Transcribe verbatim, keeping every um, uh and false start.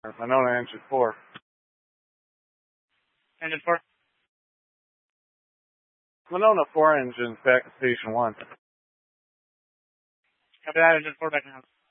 Monona engine four. Engine four. Monona four engines back at station one. Copy that, engine four back in house.